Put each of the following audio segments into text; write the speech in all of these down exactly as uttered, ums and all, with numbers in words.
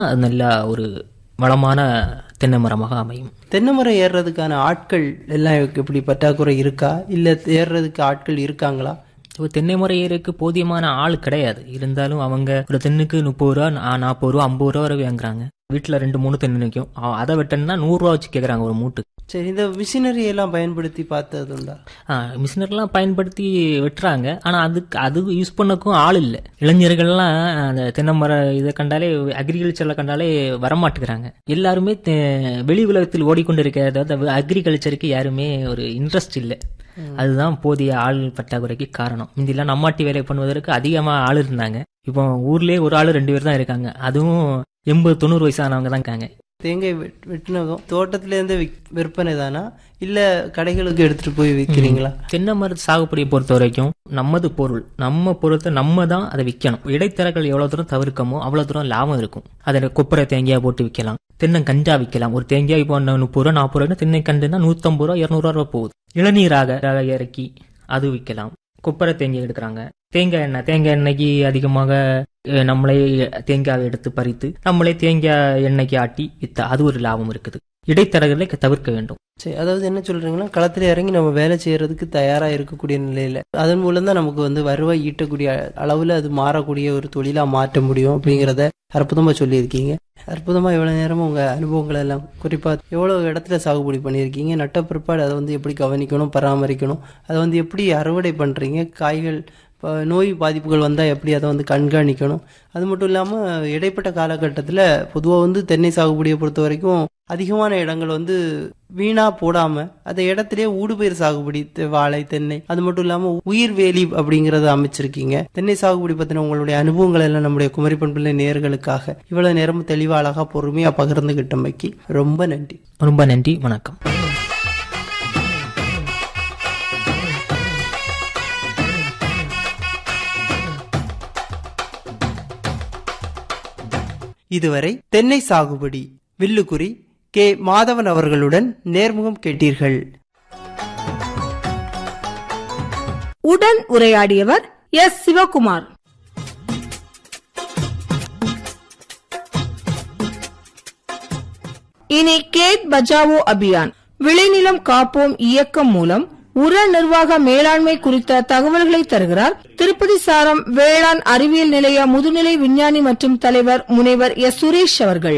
அது நல்ல ஒரு வளமான தென்னை மரமாக அமையும். தென்னை மரம் ஏறுறதுக்கான ஆட்கள் எல்லாம் எப்படி பற்றாக்குறை இருக்கா, இல்ல ஏறுறதுக்கு ஆட்கள் இருக்காங்களா? தென்னை மரம் ஏறதுக்கு போதியமான ஆள் கிடையாது. இருந்தாலும் அவங்க ஒரு தென்னுக்கு முப்பது ரூபா நாற்பது ரூபா ஐம்பது ரூபா வரை வாங்குறாங்க. வீட்டுல ரெண்டு மூணு தென்னு நிற்கும். அதை வெட்டணும்னா நூறு ரூபா வச்சு கேட்கறாங்க ஒரு மூட்டு. சரி, இந்த மிஷினரி எல்லாம் பயன்படுத்தி பார்த்தது உண்டா? மிஷினரிலாம் பயன்படுத்தி வெட்டுறாங்க. ஆனா அதுக்கு அது யூஸ் பண்ணக்கும் ஆள் இல்லை. இளைஞர்கள்லாம் அந்த தென்னை மரம் இதை கண்டாலே, அக்ரிகல்ச்சர்ல கண்டாலே வரமாட்டுக்கிறாங்க. எல்லாருமே வெளி உலகத்தில் ஓடிக்கொண்டு இருக்க, அதாவது அக்ரிகல்ச்சருக்கு யாருமே ஒரு இன்ட்ரெஸ்ட் இல்லை. அதுதான் போதிய ஆள் பற்றாக்குறைக்கு காரணம். முந்திலாம் நம்மாட்டி வேலை பண்ணுவதற்கு அதிகமா ஆள் இருந்தாங்க. இப்போ ஊர்லயே ஒரு ஆள் ரெண்டு பேர் தான் இருக்காங்க. அதுவும் எண்பது தொண்ணூறு வயசானவங்க தான் இருக்காங்க. தேங்காய் வெட்டினதும் தோட்டத்துல இருந்து விற்பனை தானா, இல்ல கடைகளுக்கு எடுத்துட்டு போய் விற்கிறீங்களா? தென்னை மர சாகுபடியை பொறுத்த வரைக்கும் நமது பொருள், நம்ம பொருளை நம்ம தான் அதை விற்கணும். இடைத்தரகள் எவ்வளவு தூரம் தவிர்க்கமோ அவ்வளவு தூரம் லாபம் இருக்கும். அதை கொப்பரை தேங்காய் போட்டு விற்கலாம், தென்னை கஞ்சா விற்கலாம். ஒரு தேங்காய் இப்போ முப்பது ரூபா நாற்பது ரூபா, தென்னை கண்டுனா நூத்தி ஐம்பது ரூபா இருநூறு ரூபா போகுது. இளநீராக இறக்கி அது விற்கலாம். கொப்பரை தேங்காய் எடுக்கிறாங்க. தேங்காய் எண்ணெய் தேங்காய் எண்ணெய்க்கு அதிகமாக நம்மளே தேங்காயை எடுத்து பறித்து நம்மளே தேங்காய் எண்ணெய்க்கு ஆட்டி வித்தா அது ஒரு லாபம் இருக்குது. இடைத்தரகர்களை தவிர்க்க வேண்டும். சரி, அதாவது என்ன சொல்றீங்கன்னா, களத்துல இறங்கி நம்ம வேலை செய்யறதுக்கு தயாரா இருக்கக்கூடிய நிலையில அதன் மூலம் தான் நமக்கு வந்து வருவாய் ஈட்டக்கூடிய அளவுல அது மாறக்கூடிய ஒரு தொழிலா மாற்ற முடியும் அப்படிங்கறத அற்புதமா சொல்லியிருக்கீங்க. அற்புதமா இவ்வளவு நேரமும் உங்க அனுபவங்கள் எல்லாம், குறிப்பா எவ்வளவு இடத்துல சாகுபடி பண்ணியிருக்கீங்க, நட்ட பிற்பாடு அதை வந்து எப்படி கவனிக்கணும், பராமரிக்கணும், அதை வந்து எப்படி அறுவடை பண்றீங்க, காய்கள் நோய் பாதிப்புகள் வந்தால் எப்படி அதை வந்து கண்காணிக்கணும், அது மட்டும் இல்லாமல் இடைப்பட்ட காலகட்டத்தில் பொதுவாக வந்து தென்னை சாகுபடியை பொறுத்த வரைக்கும் அதிகமான இடங்கள் வந்து வீணா போடாம அந்த இடத்திலேயே ஊடுபயிர் சாகுபடி, வாழை, தென்னை, அது மட்டும் இல்லாமல் உயிர் வேலி அப்படிங்கறத அமைச்சிருக்கீங்க. தென்னை சாகுபடி பத்தின உங்களுடைய அனுபவங்கள் எல்லாம் நம்முடைய குமரி பண்புள்ள நேயர்களுக்காக இவ்வளவு நேரம் தெளிவா அழகா பொறுமையா பகிர்ந்துகிட்டமைக்கு ரொம்ப நன்றி. ரொம்ப நன்றி. வணக்கம். இதுவரை தென்னை சாகுபடி வில்லுக்குறி கே மாதவன் அவர்களுடன் நேர்முகம் கேட்டீர்கள். உடன் உரையாடியவர் எஸ் சிவகுமார். இனி கேட் பச்சாவோ அபியான் விளைநிலம் காப்போம் இயக்கம் மூலம் உர நிர்வாக மேலாண்மை குறித்த தகவல்களை தருகிறார் திருப்பதி சாரம் வேளாண் அறிவியல் நிலைய முதுநிலை விஞ்ஞானி மற்றும் தலைவர் முனைவர் எஸ் சுரேஷ் அவர்கள்.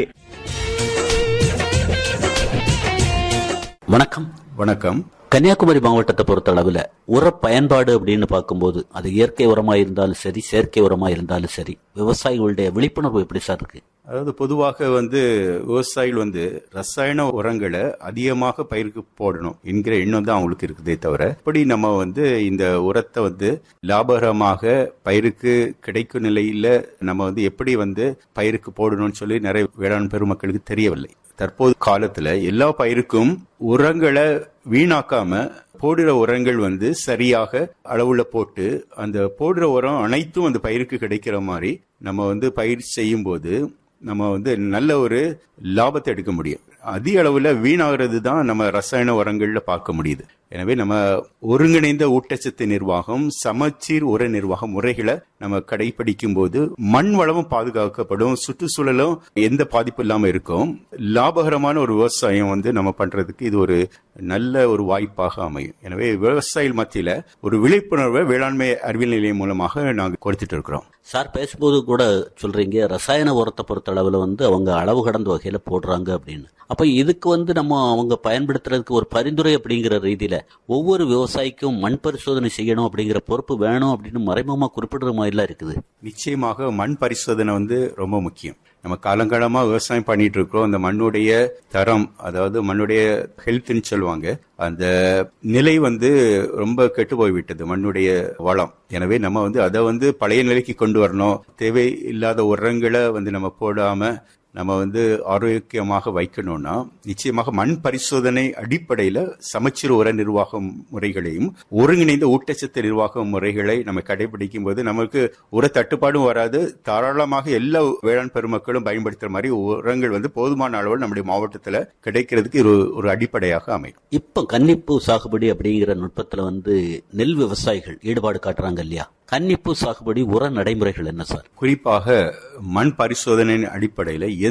வணக்கம். வணக்கம். கன்னியாகுமரி மாவட்டத்தை பொறுத்த அளவுல உர பயன்பாடு அப்படின்னு பார்க்கும்போது அது இயற்கை உரமா இருந்தாலும் சரி, செயற்கை உரமா இருந்தாலும் சரி, விவசாயிகளுடைய விழிப்புணர்வு எப்படி சார் இருக்கு? அதாவது பொதுவாக வந்து விவசாயிகள் வந்து ரசாயன உரங்களை அதிகமாக பயிருக்கு போடணும் என்கிற எண்ணம் தான் அவங்களுக்கு இருக்குதே தவிர, இப்படி நம்ம வந்து இந்த உரத்தை வந்து லாபகரமாக பயிருக்கு கிடைக்கும் நிலையில நம்ம வந்து எப்படி வந்து பயிருக்கு போடணும்னு சொல்லி நிறைய வேளாண் பெருமக்களுக்கு தெரியவில்லை. தற்போது காலத்துல எல்லா பயிருக்கும் உரங்களை வீணாக்காம போடுற உரங்கள் வந்து சரியாக அளவுல போட்டு அந்த போடுற உரம் அனைத்தும் அந்த பயிருக்கு கிடைக்கிற மாதிரி நம்ம வந்து பயிர் செய்யும் போது நம்ம வந்து நல்ல ஒரு லாபத்தை எடுக்க முடியும். அதிக அளவுல வீணாகிறது தான் நம்ம ரசாயன உரங்கள்ல பார்க்க முடியுது. எனவே நம்ம ஒருங்கிணைந்த ஊட்டச்சத்து நிர்வாகம், சமச்சீர் உர நிர்வாக முறைகளை நம்ம கடைபிடிக்கும் போது மண் வளமும் பாதுகாக்கப்படும், சுற்றுச்சூழலும் எந்த பாதிப்பு இல்லாம இருக்கும். லாபகரமான ஒரு விவசாயம் வந்து நம்ம பண்றதுக்கு இது ஒரு நல்ல ஒரு வாய்ப்பாக அமையும். எனவே விவசாயிகள் மத்தியில ஒரு விழிப்புணர்வை வேளாண்மை அறிவியல் நிலையம் மூலமாக நாங்கள் கொடுத்துட்டு இருக்கிறோம். சார் பேசும்போது கூட சொல்றீங்க ரசாயன உரத்தை பொறுத்த அளவுல வந்து அவங்க அளவு கடந்த வகையில போடுறாங்க அப்படின்னு. அப்ப இதுக்கு வந்து நம்ம அவங்க பயன்படுத்துறதுக்கு ஒரு பரிந்துரை அப்படிங்கிற ரீதியில ஒவ்வொரு விவசாயிக்கும் மண் பரிசோதனை செய்யணும் அப்படிங்கிற பொறுப்பு வேணும் அப்படின்னு மறைமுகமா குறிப்பிடுற மாதிரிலாம் இருக்குது. நிச்சயமாக மண் பரிசோதனை வந்து ரொம்ப முக்கியம். நம்ம காலங்காலமா விவசாயம் பண்ணிட்டு இருக்கிறோம். அந்த மண்ணுடைய தரம், அதாவது மண்ணுடைய ஹெல்த்னு சொல்லுவாங்க, அந்த நிலை வந்து ரொம்ப கெட்டு போய்விட்டது, மண்ணுடைய வளம். எனவே நம்ம வந்து அதை வந்து பழைய நிலைக்கு கொண்டு வரணும். தேவையில்லாத உரங்களை வந்து நம்ம போடாம நம்ம வந்து ஆரோக்கியமாக வைக்கணும்னா நிச்சயமாக மண் பரிசோதனை அடிப்படையில சமச்சீர் உர நிர்வாக முறைகளையும் ஒருங்கிணைந்த ஊட்டச்சத்து நிர்வாக முறைகளை நம்ம கடைபிடிக்கும் போது நமக்கு உர தட்டுப்பாடும் வராது. தாராளமாக எல்லா வேளாண் பெருமக்களும் பயன்படுத்துற மாதிரி உரங்கள் வந்து போதுமான அளவில் நம்முடைய மாவட்டத்தில் கிடைக்கிறதுக்கு ஒரு ஒரு அடிப்படையாக அமையும். இப்ப கன்னிப்பூ சாகுபடி அப்படிங்கிற நுட்பத்துல வந்து நெல் விவசாயிகள் ஈடுபாடு காட்டுறாங்க இல்லையா? கன்னிப்பூ சாகுபடி உர நடைமுறைகள் என்ன சார்? குறிப்பாக மண் பரிசோதனையின் அடிப்படையில்